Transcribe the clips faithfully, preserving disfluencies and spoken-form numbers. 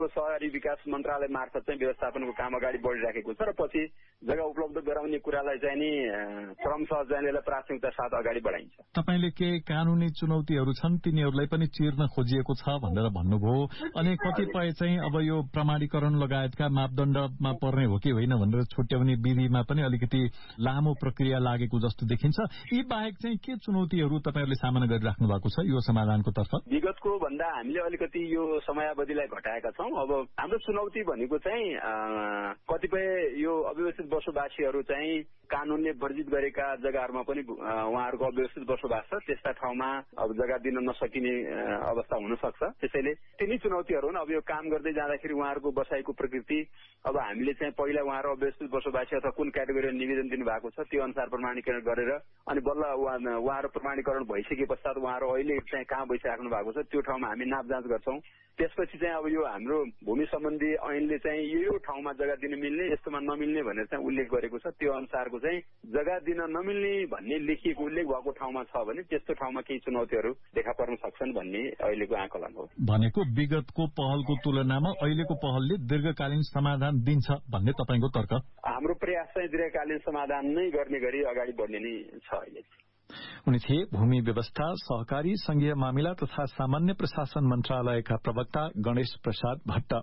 शहरी विकास मन्त्रालय मार्फत चाहिँ व्यवस्थापनको काम अगाडि बढिराखेको छ र पछि जग्गा उपलब्ध गराउने कुरालाई चाहिँ नि क्रमशः चाहिँ यसलाई प्राथमिकता साथ अगाडि बढाइन्छ। तपाईले के कानूनी चुनौतीहरू छन् तिनीहरूलाई पनि चिर्न खोजिएको छ भनेर भन्नुभयो, अनि कतिपय चाहिँ अब यो प्रमाणीकरण लगायतका मापदण्डमा पर्ने हो कि होइन भनेर छुट्याउने विधिमा पनि अलिकति लामो प्रक्रिया लागेको जस्तो देखिन्छ। यी बाहेक चाहिँ के चुनौतीहरू तपाईहरूले सामना गरिराख्नु भएको छ यो समाधानको तर्फ? विगतको भन्दा हामीले अलिकति यो समयावधिलाई घटाएका छौं। अब हाम्रो चुनौती भनेको चाहिँ कतिपय यो अव्यवस्थित बसोबासीहरू चाहिँ कानूनले वर्जित गरेका जग्गाहरूमा पनि उहाँहरूको अव्यवस्थित बसोबास छ, त्यस्ता ठाउँमा अब जग्गा दिन नसकिने अवस्था हुन सक्छ। त्यसैले तिनै चुनौतीहरू हुन्। अब यो काम गर्दै जाँदाखेरि उहाँहरूको बसाइको प्रकृति, अब हामीले चाहिँ पहिला उहाँहरू अव्यवस्थित बसोबासी अथवा कुन क्याटेगोरीमा निवेदन दिनुभएको छ त्यो अनुसार प्रमाणीकरण गरेर अनि बल्ल उहाँहरू प्रमाणीकरण भइसके पश्चात उहाँहरू अहिले चाहिँ कहाँ बसिराख्नु भएको छ त्यो ठाउँमा हामी नापजाँच गर्छौं। त्यसपछि चाहिँ अब यो हाम्रो भूमि सम्बन्धी ऐनले चाहिँ यो ठाउँमा जग्गा दिन मिल्ने यस्तोमा नमिल्ने भनेर चाहिँ उल्लेख गरेको छ। त्यो अनुसारको चाहिँ जग्गा दिन नमिल्ने भन्ने लेखिएको उल्लेख भएको ठाउँमा छ भने त्यस्तो ठाउँमा केही चुनौतीहरू देखा पर्न सक्छन् भन्ने अहिलेको आकलन हो। भनेको विगतको पहलको तुलनामा अहिलेको पहलले दीर्घकालीन समाधान दिन्छ भन्ने तपाईको तर्क? हाम्रो प्रयास चाहिँ दीर्घकालीन समाधान नै गर्ने गरी अगाडि बढ्ने नै छ अहिले। उनी थिए भूमि व्यवस्था, सहकारी, संघीय मामिला तथा सामान्य प्रशासन मन्त्रालयका प्रवक्ता गणेश प्रसाद भट्ट।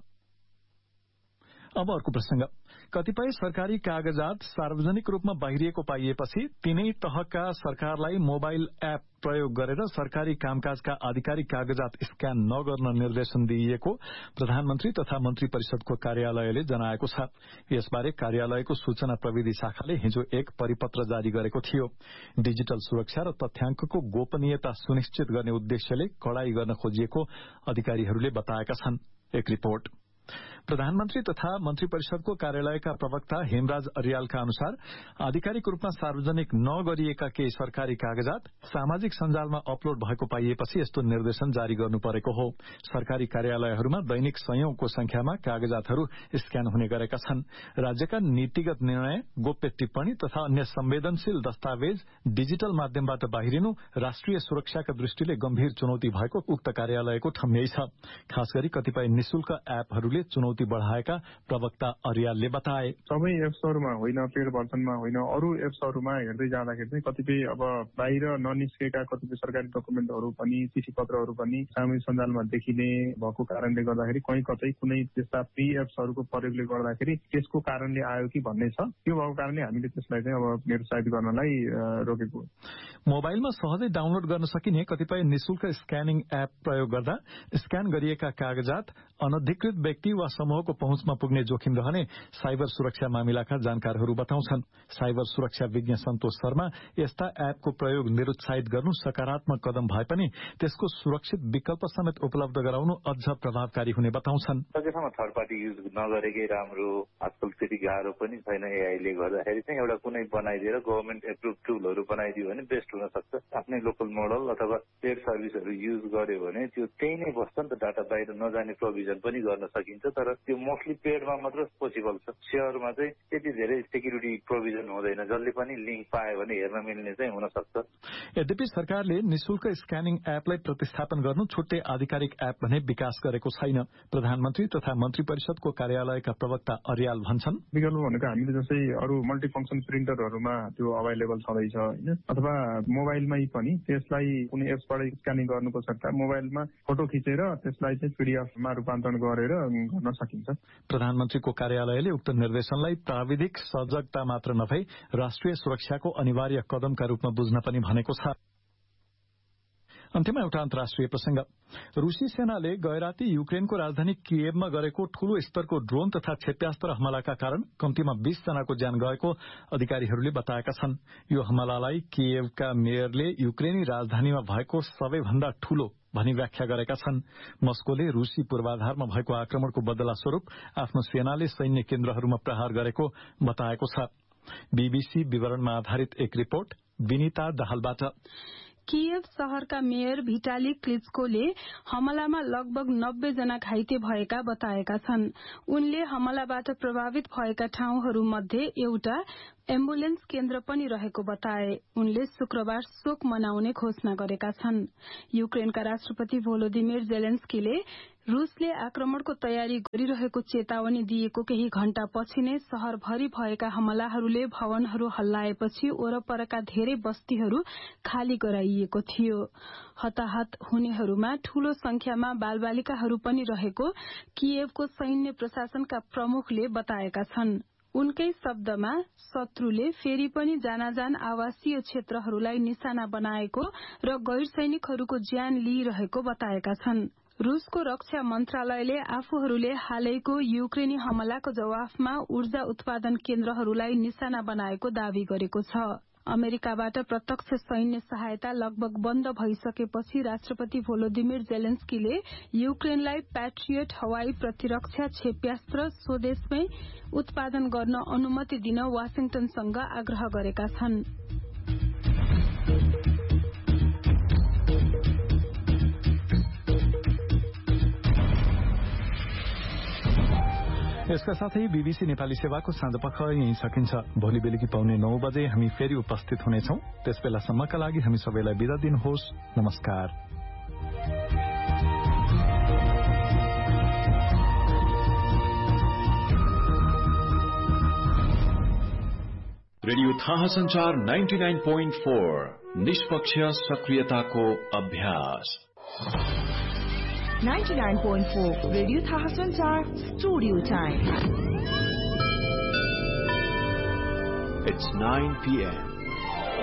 अब अर्को प्रसंग। कतिपय सरकारी कागजात सार्वजनिक रूपमा बाहिरिएको पाइएपछि तीनै तहका सरकारलाई मोबाइल एप प्रयोग गरेर सरकारी कामकाजका आधिकारिक कागजात स्क्यान नगर्न निर्देशन दिइएको प्रधानमन्त्री तथा मन्त्री परिषदको कार्यालयले जनाएको छ। यसबारे कार्यालयको सूचना प्रविधि शाखाले हिजो एक परिपत्र जारी गरेको थियो। डिजिटल सुरक्षा र तथ्याङ्कको गोपनीयता सुनिश्चित गर्ने उद्देश्यले कडाई गर्न खोजिएको अधिकारीहरूले बताएका छन्। एक रिपोर्ट। प्रधानमन्त्री तथा मन्त्री परिषदको कार्यालयका प्रवक्ता हेमराज अर्यालका अनुसार आधिकारिक रूपमा सार्वजनिक नगरिएका केही सरकारी कागजात सामाजिक सञ्जालमा अपलोड भएको पाइएपछि यस्तो निर्देशन जारी गर्नु परेको हो। सरकारी कार्यालयहरूमा दैनिक सयौंको संख्यामा कागजातहरू स्क्यान हुने गरेका छन्। राज्यका नीतिगत निर्णय, गोप्य टिप्पणी तथा अन्य संवेदनशील दस्तावेज डिजिटल माध्यमबाट बाहिरिनु राष्ट्रिय सुरक्षाका दृष्टिले गम्भीर चुनौती भएको उक्त कार्यालयको ठम्याइ छ। खास गरी कतिपय निशुल्क एपहरूले चुनौती बढ़ाएका प्रवक्ता अर्यालले बताए। सबै एप्सहरूमा होइन, पेड भर्जनमा होइन, अरू एप्सहरूमा हेर्दै जाँदाखेरि चाहिँ कतिपय अब बाहिर ननिस्केका कतिपय सरकारी डकुमेन्टहरू पनि, चिठी पत्रहरू पनि सामाजिक सञ्जालमा देखिने भएको कारणले गर्दाखेरि कहीँ कतै कुनै त्यस्ता फ्री एप्सहरूको प्रयोगले गर्दाखेरि त्यसको कारणले आयो कि भन्ने छ। त्यो भएको कारणले हामीले त्यसलाई चाहिँ अब निरुत्साहित गर्नलाई रोकेको। मोबाइलमा सहजै डाउनलोड गर्न सकिने कतिपय निशुल्क स्क्यानिङ एप प्रयोग गर्दा स्क्यान गरिएका कागजात अनधिकृत व्यक्ति वा समूहको पहुँचमा पुग्ने जोखिम रहने साइबर सुरक्षा मामिलाका जानकारहरू बताउँछन्। साइबर सुरक्षा विज्ञ सन्तोष शर्मा यस्ता एपको प्रयोग निरुत्साहित गर्नु सकारात्मक कदम भए पनि त्यसको सुरक्षित विकल्प समेत उपलब्ध गराउनु अझ प्रभावकारी हुने बताउँछन्। सकेसम्म थर्ड पार्टी युज नगरेकै राम्रो। आजकल त्यति गाह्रो पनि छैन एआईले गर्दाखेरि चाहिँ एउटा कुनै बनाइदिएर गभर्मेन्ट एप्रुभ टुलहरू बनाइदियो भने बेस्ट हुन सक्छ। आफ्नै लोकल मोडल अथवा पेड सर्भिसहरू युज गर्यो भने त्यो त्यही नै बस्छ नि त, डाटा बाहिर नजाने प्रोभिजन पनि गर्न सकिन्छ। तर त्यो मोस्टली पेडमा मात्र पोसिबल छ। सेयरमा चाहिँ त्यति धेरै सेक्युरिटी प्रोभिजन हुँदैन। जसले पनि लिंक पायो भने हेर्न मिल्ने चाहिँ हुन सक्छ। यद्यपि सरकारले निशुल्क स्क्यानिङ एपलाई प्रतिस्थापन गर्नु छुट्टै आधिकारिक एप भने विकास गरेको छैन। प्रधानमन्त्री तथा मन्त्री परिषदको कार्यालयका प्रवक्ता अर्याल भन्छन्, विकल्प भनेको हामीले जस्तै अरू मल्टिफङ्क्सन प्रिन्टरहरूमा त्यो अभाइलेबल छँदैछ होइन, अथवा मोबाइलमै पनि त्यसलाई कुनै एप्सबाट स्क्यानिङ गर्नुको सट्टा मोबाइलमा फोटो खिचेर त्यसलाई चाहिँ पीडीएफमा रूपान्तरण गरेर गर्न सकिन्छ। प्रधानमन्त्रीको कार्यालयले उक्त निर्देशनलाई प्राविधिक सजगता मात्र नभई राष्ट्रिय सुरक्षाको अनिवार्य कदमका रूपमा बुझ्न पनि भनेको छ। अन्त्यमा एउटा अन्तर्राष्ट्रिय प्रसंग। रूसी सेनाले गएराती युक्रेनको राजधानी किएभमा गरेको ठूलो स्तरको ड्रोन तथा क्षेप्यास्त्र हमलाका कारण कम्तीमा बीस जनाको ज्यान गएको अधिकारीहरूले बताएका छन्। यो हमलालाई किएभका मेयरले युक्रेनी राजधानीमा भएको सबैभन्दा ठूलो भनी व्याख्या गरेका छन्। मस्कोले रूसी पूर्वाधारमा भएको आक्रमणको बदला स्वरूप आफ्नो सेनाले सैन्य केन्द्रहरूमा प्रहार गरेको बताएको छ। बीबीसी विवरणमा आधारित एक रिपोर्ट विनिता दाहालबाट। किएभ शहरका मेयर भिटाली क्लिचकोले हमलामा लगभग नब्बे जना घाइते भएका बताएका छन्। उनले हमलाबाट प्रभावित भएका ठाउँहरू मध्ये एउटा एम्बुलेन्स केन्द्र पनि रहेको बताए। उनले शुक्रबार शोक मनाउने घोषणा गरेका छन्। युक्रेनका राष्ट्रपति भोलोदिमिर जेलेन्स्कीले रूसले आक्रमणको तयारी गरिरहेको चेतावनी दिएको केही घण्टा पछि नै शहरभरि भएका हमलाहरूले भवनहरू हल्लाएपछि वरपरका धेरै बस्तीहरू खाली गराइएको थियो। हताहत हुनेहरूमा ठूलो संख्यामा बालबालिकाहरू पनि रहेको कियेभको सैन्य प्रशासनका प्रमुखले बताएका छन्। उनकै शब्दमा शत्रुले फेरि पनि जानाजान आवासीय क्षेत्रहरूलाई निशाना बनाएको र गैर सैनिकहरूको ज्यान लिइरहेको बताएका छन्। रूसको रक्षा मन्त्रालयले आफूहरूले हालैको युक्रेनी हमलाको जवाफमा ऊर्जा उत्पादन केन्द्रहरूलाई निशाना बनाएको दावी गरेको छ। अमेरिकाबाट प्रत्यक्ष सैन्य सहायता लगभग बन्द भइसकेपछि राष्ट्रपति भोलोदिमिर जेलेन्स्कीले युक्रेनलाई प्याट्रियट हवाई प्रतिरक्षा क्षेप्यास्त्र स्वदेशमै उत्पादन गर्न अनुमति दिन वाशिंटनसँग आग्रह गरेका छन्। यसका साथै बीबीसी नेपाली सेवाको साँझपख यही सकिन्छ। भोलि बेलुकी पाउने नौ बजे हामी फेरि उपस्थित हुनेछौं। त्यसबेलासम्मका लागि हामी सबैलाई बिदा दिनुहोस्। नमस्कार। रेडियो थाहा संचार निन्यानब्बे दशमलव चार निष्पक्ष सक्रियताको अभ्यास। ninety-nine point four Radio Thaha Sanchar Studio Time. It's nine p m